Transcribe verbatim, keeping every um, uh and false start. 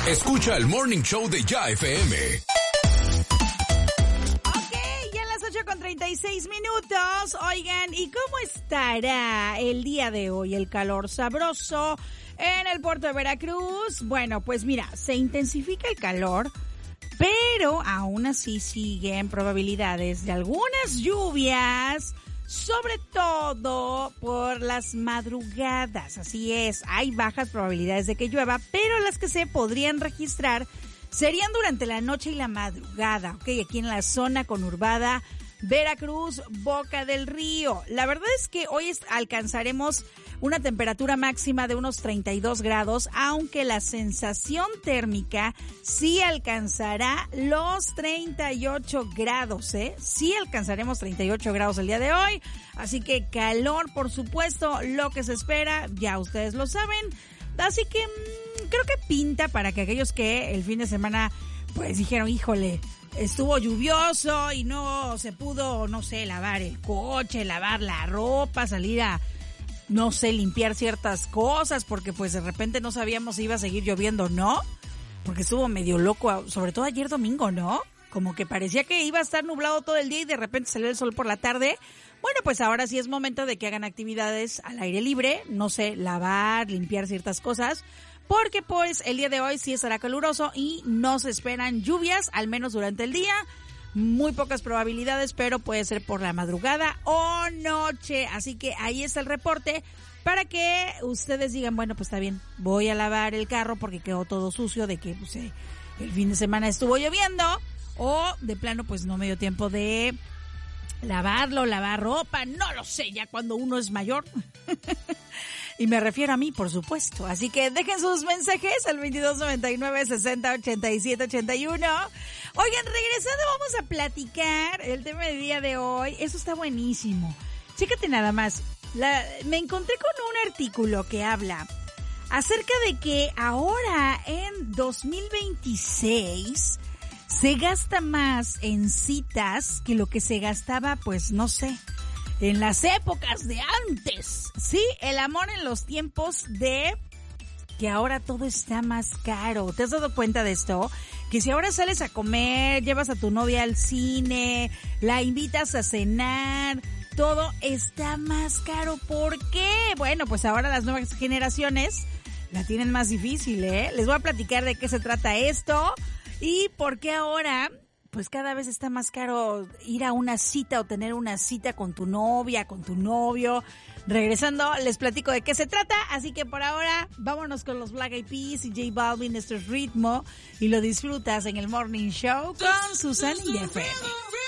Escucha el Morning Show de Ya F M. Con treinta y seis minutos. Oigan, ¿y cómo estará el día de hoy el calor sabroso en el puerto de Veracruz? Bueno, pues mira, se intensifica el calor, pero aún así siguen probabilidades de algunas lluvias, sobre todo por las madrugadas. Así es, hay bajas probabilidades de que llueva, pero las que se podrían registrar serían durante la noche y la madrugada, ¿ok? Aquí en la zona conurbada Veracruz, Boca del Río. La verdad es que hoy alcanzaremos una temperatura máxima de unos treinta y dos grados, aunque la sensación térmica sí alcanzará los treinta y ocho grados, ¿eh? Sí alcanzaremos treinta y ocho grados el día de hoy, así que calor, por supuesto, lo que se espera, ya ustedes lo saben. Así que mmm, creo que pinta para que aquellos que el fin de semana pues dijeron, híjole, estuvo lluvioso y no se pudo, no sé, lavar el coche, lavar la ropa, salir a, no sé, limpiar ciertas cosas, porque pues de repente no sabíamos si iba a seguir lloviendo o no, porque estuvo medio loco, sobre todo ayer domingo, ¿no? Como que parecía que iba a estar nublado todo el día y de repente salió el sol por la tarde. Bueno, pues ahora sí es momento de que hagan actividades al aire libre, no sé, lavar, limpiar ciertas cosas, porque pues el día de hoy sí estará caluroso y no se esperan lluvias, al menos durante el día. Muy pocas probabilidades, pero puede ser por la madrugada o noche. Así que ahí está el reporte para que ustedes digan, bueno, pues está bien, voy a lavar el carro porque quedó todo sucio de que pues, eh, el fin de semana estuvo lloviendo, o de plano pues no me dio tiempo de lavarlo, lavar ropa, no lo sé, ya cuando uno es mayor. Y me refiero a mí, por supuesto. Así que dejen sus mensajes al veintidós noventa y nueve, sesenta, ochenta y siete, ochenta y uno. Oigan, regresando vamos a platicar el tema del día de hoy. Eso está buenísimo. Chécate nada más. La, me encontré con un artículo que habla acerca de que ahora en dos mil veintiséis se gasta más en citas que lo que se gastaba, pues no sé, en las épocas de antes. Sí, el amor en los tiempos de que ahora todo está más caro. ¿Te has dado cuenta de esto? Que si ahora sales a comer, llevas a tu novia al cine, la invitas a cenar, todo está más caro. ¿Por qué? Bueno, pues ahora las nuevas generaciones la tienen más difícil, ¿eh? Les voy a platicar de qué se trata esto y por qué ahora pues cada vez está más caro ir a una cita o tener una cita con tu novia, con tu novio. Regresando, les platico de qué se trata, así que por ahora, vámonos con los Black Eyed Peas y J Balvin. Esto es Ritmo, y lo disfrutas en el Morning Show con Susana y F M.